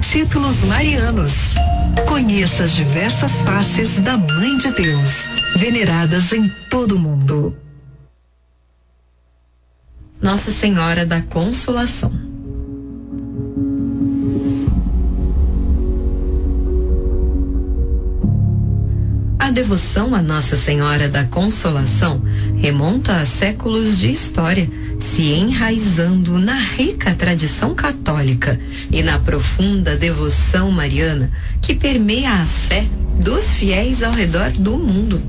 títulos marianos. Conheça as diversas faces da Mãe de Deus, veneradas em todo o mundo. Nossa Senhora da Consolação. A devoção a Nossa Senhora da Consolação remonta a séculos de história, se enraizando na rica tradição católica e na profunda devoção mariana que permeia a fé dos fiéis ao redor do mundo.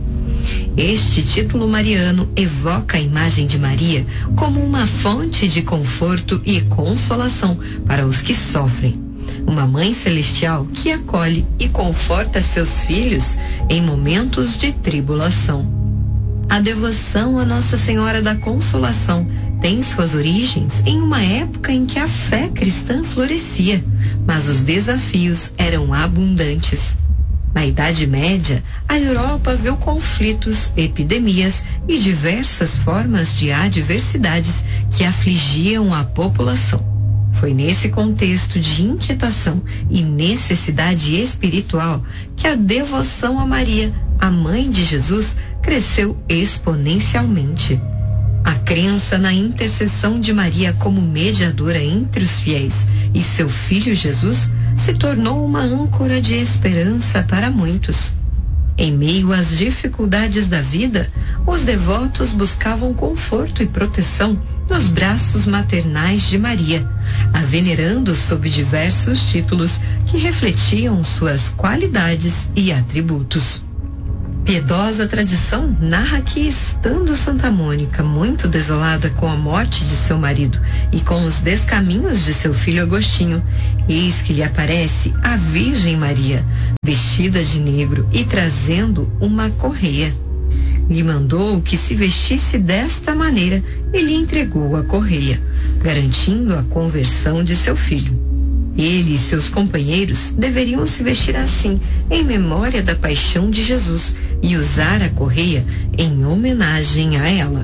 Este título mariano evoca a imagem de Maria como uma fonte de conforto e consolação para os que sofrem. Uma mãe celestial que acolhe e conforta seus filhos em momentos de tribulação. A devoção a Nossa Senhora da Consolação tem suas origens em uma época em que a fé cristã florescia, mas os desafios eram abundantes. Na Idade Média, a Europa viu conflitos, epidemias e diversas formas de adversidades que afligiam a população. Foi nesse contexto de inquietação e necessidade espiritual que a devoção a Maria, a mãe de Jesus, cresceu exponencialmente. A crença na intercessão de Maria como mediadora entre os fiéis e seu filho Jesus se tornou uma âncora de esperança para muitos. Em meio às dificuldades da vida, os devotos buscavam conforto e proteção nos braços maternais de Maria, a venerando sob diversos títulos que refletiam suas qualidades e atributos. Piedosa tradição narra que, estando Santa Mônica muito desolada com a morte de seu marido e com os descaminhos de seu filho Agostinho, eis que lhe aparece a Virgem Maria, vestida de negro e trazendo uma correia. Lhe mandou que se vestisse desta maneira e lhe entregou a correia, garantindo a conversão de seu filho. Ele e seus companheiros deveriam se vestir assim, em memória da paixão de Jesus, e usar a correia em homenagem a ela.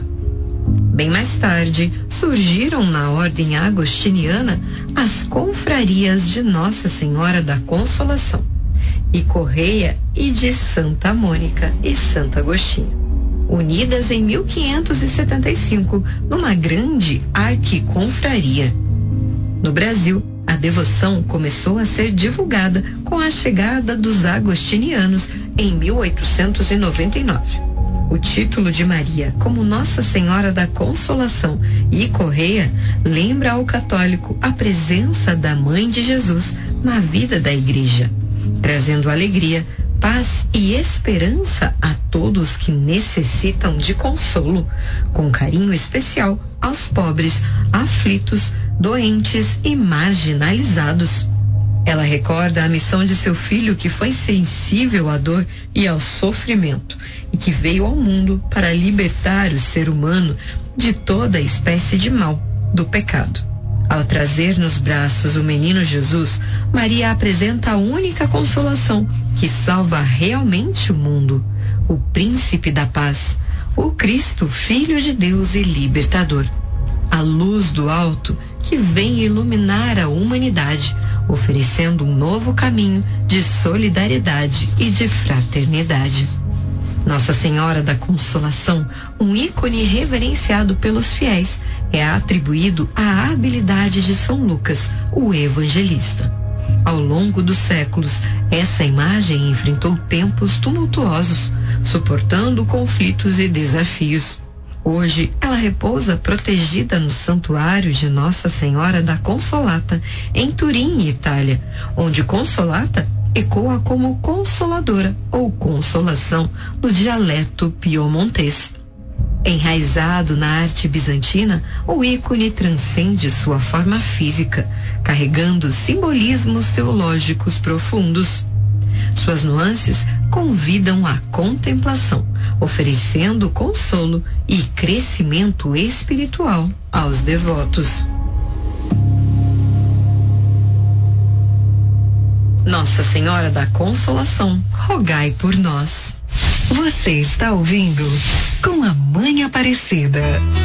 Bem mais tarde, surgiram na ordem agostiniana as confrarias de Nossa Senhora da Consolação, e Correia e de Santa Mônica e Santo Agostinho, unidas em 1575 numa grande arquiconfraria. No Brasil, a devoção começou a ser divulgada com a chegada dos agostinianos em 1899. O título de Maria como Nossa Senhora da Consolação e Correia lembra ao católico a presença da Mãe de Jesus na vida da Igreja, trazendo alegria, paz e esperança a todos que necessitam de consolo, com carinho especial aos pobres, aflitos, doentes e marginalizados. Ela recorda a missão de seu filho, que foi sensível à dor e ao sofrimento e que veio ao mundo para libertar o ser humano de toda espécie de mal, do pecado. Ao trazer nos braços o menino Jesus, Maria apresenta a única consolação que salva realmente o mundo, o Príncipe da Paz, o Cristo, Filho de Deus e Libertador. A luz do alto que vem iluminar a humanidade, oferecendo um novo caminho de solidariedade e de fraternidade. Nossa Senhora da Consolação, um ícone reverenciado pelos fiéis, é atribuído à habilidade de São Lucas, o evangelista. Ao longo dos séculos, essa imagem enfrentou tempos tumultuosos, suportando conflitos e desafios. Hoje, ela repousa protegida no Santuário de Nossa Senhora da Consolata, em Turim, Itália, onde Consolata ecoa como consoladora ou consolação no dialeto piemontês. Enraizado na arte bizantina, o ícone transcende sua forma física, carregando simbolismos teológicos profundos. Suas nuances convidam à contemplação, oferecendo consolo e crescimento espiritual aos devotos. Nossa Senhora da Consolação, rogai por nós. Você está ouvindo Com a Mãe Aparecida.